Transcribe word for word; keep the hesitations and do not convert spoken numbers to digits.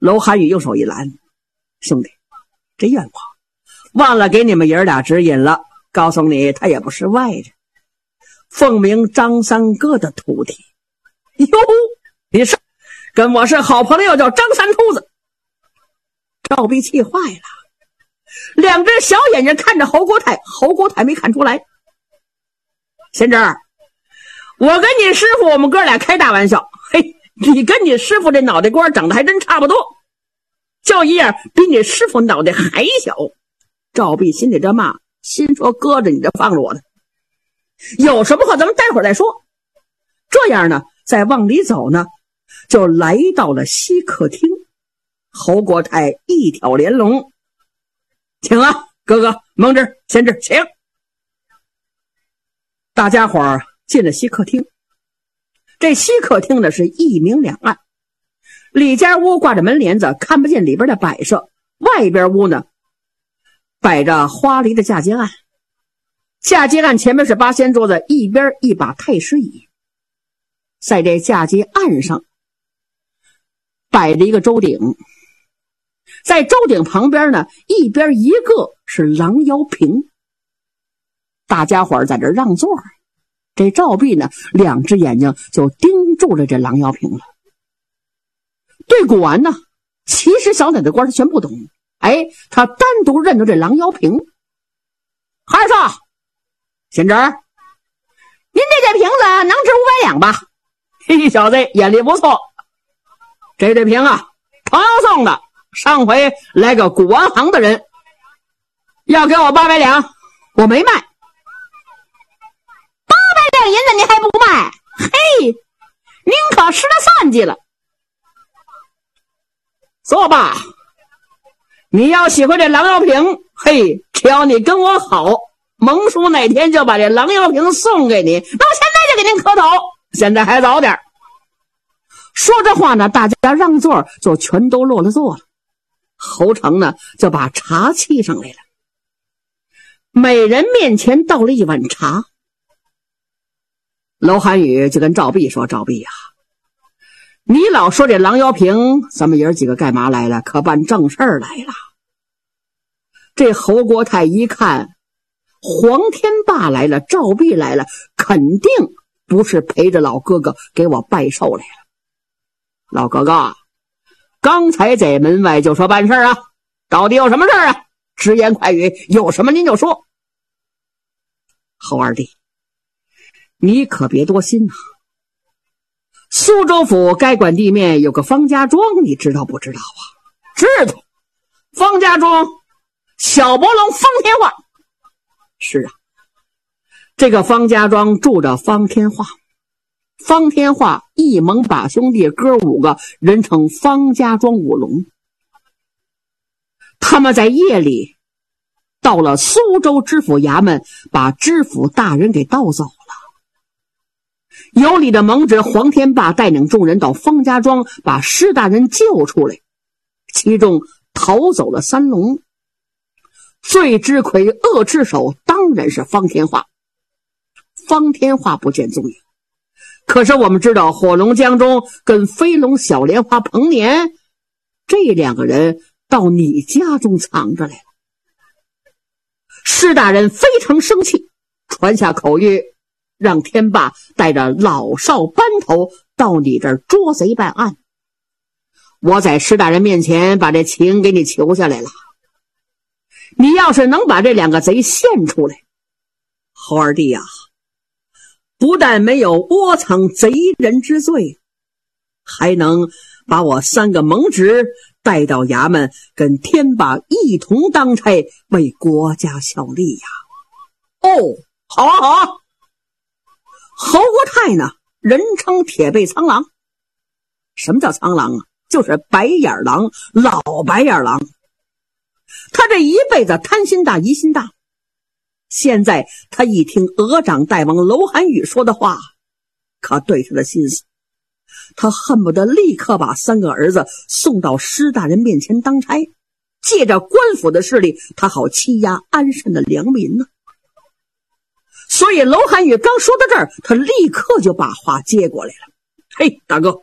楼寒雨用手一拦，兄弟，这冤枉，忘了给你们爷儿俩指引了，告诉你他也不是外人，奉明张三哥的徒弟。哟，你是跟我是好朋友，叫张三秃子。赵壁气坏了，两只小眼睛看着侯国泰，侯国泰没看出来。贤侄，我跟你师傅我们哥俩开大玩笑，嘿，你跟你师傅这脑袋瓜长得还真差不多，就一样比你师傅脑袋还小。赵壁心里这骂，心说搁着你这放着我的，有什么话咱们待会儿再说。这样呢，再往里走呢，就来到了西客厅。侯国泰一挑连龙，请啊，哥哥、蒙之、贤侄，请。大家伙儿进了西客厅。这西客厅呢是一明两暗，里间屋挂着门帘子，看不见里边的摆设，外边屋呢摆着花梨的嫁接案，嫁接案前面是八仙桌子，一边一把太师椅，在这嫁接案上摆着一个周鼎，在周鼎旁边呢，一边一个是狼腰瓶。大家伙在这让座，这赵壁呢，两只眼睛就盯住了这狼腰瓶了。对古玩呢，其实小脑袋瓜他全不懂，哎，他单独认得这狼腰瓶。二少，贤侄，您这对瓶子能值五百两吧？嘿，小子眼力不错。这对瓶啊，朋友送的，上回来个古玩行的人要给我八百两，我没卖。八百两银子你还不卖？嘿，您可失了算计了。说吧，你要喜欢这狼腰瓶，嘿，只要你跟我好，蒙叔哪天就把这狼腰瓶送给你，那我现在就给您磕头，现在还早点。说这话呢，大家让座就全都落了座了。侯成呢就把茶沏上来了，每人面前倒了一碗茶。楼寒雨就跟赵壁说，赵壁呀、啊，你老说这狼腰瓶，咱们爷儿几个干嘛来了？可办正事儿来了。这侯国泰一看黄天霸来了，赵壁来了，肯定不是陪着老哥哥给我拜寿来了。老哥哥，刚才在门外就说办事啊，到底有什么事啊？直言快语，有什么您就说。侯二弟，你可别多心啊。苏州府该管地面有个方家庄，你知道不知道啊？知道。方家庄，小伯龙方天化。是啊，这个方家庄住着方天化。方天化一盟把兄弟哥五个人称方家庄五龙。他们在夜里到了苏州知府衙门，把知府大人给盗走了。有理的蒙直黄天霸带领众人到方家庄，把施大人救出来，其中逃走了三龙。最知魁恶之首当然是方天化。方天化不见踪影，可是我们知道火龙江中跟飞龙小莲花彭年这两个人到你家中藏着来了。施大人非常生气，传下口谕，让天霸带着老少班头到你这儿捉贼办案。我在施大人面前把这情给你求下来了，你要是能把这两个贼现出来，侯二弟呀、啊，不但没有窝藏贼人之罪，还能把我三个蒙直带到衙门，跟天霸一同当差，为国家效力呀。哦，好啊好啊。侯国泰呢，人称铁背苍狼。什么叫苍狼啊？就是白眼狼，老白眼狼。他这一辈子贪心大疑心大，现在他一听鹅掌大王楼寒雨说的话，可对他的心思，他恨不得立刻把三个儿子送到施大人面前当差，借着官府的势力，他好欺压安善的良民呢。所以楼寒雨刚说到这儿，他立刻就把话接过来了。嘿，大哥，